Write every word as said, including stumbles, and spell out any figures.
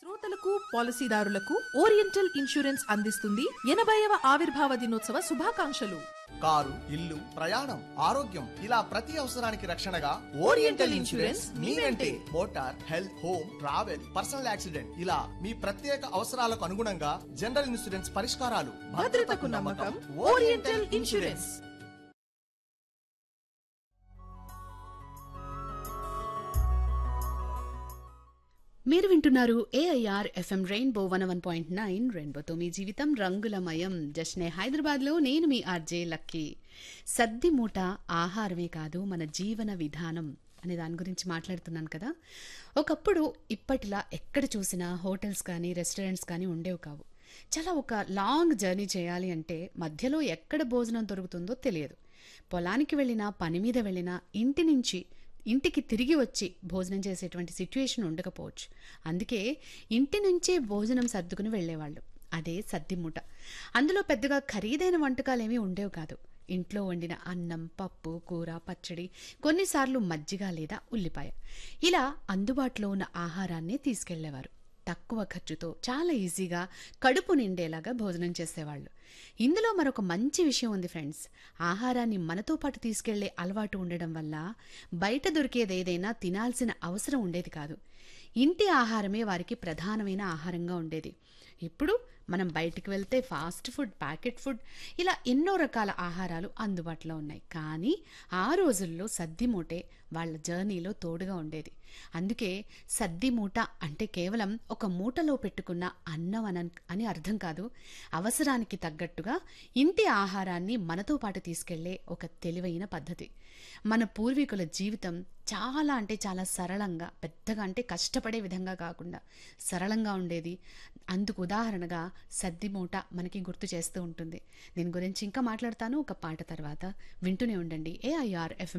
శ్రోతలకు పాలసీదారులకు oriental insurance అందిస్తుంది ఎనభైవ ఆవిర్భావ దినోత్సవ శుభాకాంక్షలు. కారు, ఇల్లు, ప్రయాణం, ఆరోగ్యం ఇలా ప్రతి అవసరానికి రక్షణగా ఓరియంటల్ ఇన్సూరెన్స్ మీ వెంటే. Motor, health, home, travel, personal accident ఇలా మీ ప్రత్యేక అవసరాలకు అనుగుణంగా జనరల్ ఇన్సూరెన్స్ పరిష్కారాలు. భద్రతకు నమ్మకం ఓరియంటల్ ఇన్సూరెన్స్. మీరు వింటున్నారు AIR FM rainbow one one point nine. రెయిన్బోతో మీ జీవితం రంగులమయం. జస్నే హైదరాబాద్లో నేను మీ ఆర్జే లక్కీ. సద్ది మూట ఆహారమే కాదు, మన జీవన విధానం అనే దాని గురించి మాట్లాడుతున్నాను కదా. ఒకప్పుడు ఇప్పటిలా ఎక్కడ చూసినా హోటల్స్ కానీ రెస్టారెంట్స్ కానీ ఉండేవి కావు. చాలా ఒక లాంగ్ జర్నీ చేయాలి అంటే మధ్యలో ఎక్కడ భోజనం దొరుకుతుందో తెలియదు. పొలానికి వెళ్ళినా, పని మీద వెళ్ళినా, ఇంటి నుంచి ఇంటికి తిరిగి వచ్చి భోజనం చేసేటువంటి సిచ్యుయేషన్ ఉండకపోవచ్చు. అందుకే ఇంటి నుంచే భోజనం సర్దుకుని వెళ్ళేవాళ్ళు. అదే సద్ది మూట. అందులో పెద్దగా ఖరీదైన వంటకాలేమీ ఉండేవి కాదు. ఇంట్లో వండిన అన్నం, పప్పు, కూర, పచ్చడి, కొన్నిసార్లు మజ్జిగ లేదా ఉల్లిపాయ, ఇలా అందుబాటులో ఉన్న ఆహారాన్నే తీసుకెళ్లేవారు. తక్కువ ఖర్చుతో చాలా ఈజీగా కడుపు నిండేలాగా భోజనం చేసేవాళ్ళు. ఇందులో మరొక మంచి విషయం ఉంది ఫ్రెండ్స్. ఆహారాన్ని మనతో పాటు తీసుకెళ్లే అలవాటు ఉండడం వల్ల బయట దొరికేదేదైనా తినాల్సిన అవసరం ఉండేది కాదు. ఇంటి ఆహారమే వారికి ప్రధానమైన ఆహారంగా ఉండేది. ఇప్పుడు మనం బయటికి వెళ్తే ఫాస్ట్ ఫుడ్, ప్యాకెట్ ఫుడ్ ఇలా ఎన్నో రకాల ఆహారాలు అందుబాటులో ఉన్నాయి. కానీ ఆ రోజుల్లో సద్ది మూటే వాళ్ళ జర్నీలో తోడుగా ఉండేది. అందుకే సద్ది మూట అంటే కేవలం ఒక మూటలో పెట్టుకున్న అన్నం అన అని అర్థం కాదు. అవసరానికి తగ్గట్టుగా ఇంటి ఆహారాన్ని మనతో పాటు తీసుకెళ్లే ఒక తెలివైన పద్ధతి. మన పూర్వీకుల జీవితం చాలా అంటే చాలా సరళంగా, పెద్దగా అంటే కష్టపడే విధంగా కాకుండా సరళంగా ఉండేది. అందుకు ఉదాహరణగా సద్ది మూట మనకి గుర్తు చేస్తూ ఉంటుంది. దీని గురించి ఇంకా మాట్లాడతాను ఒక పాట తర్వాత. వింటూనే ఉండండి ఏఐఆర్ ఎఫ్ఎం